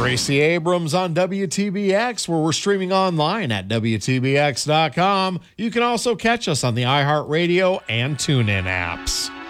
Gracie Abrams on WTBX, where we're streaming online at WTBX.com. You can also catch us on the iHeartRadio and TuneIn apps.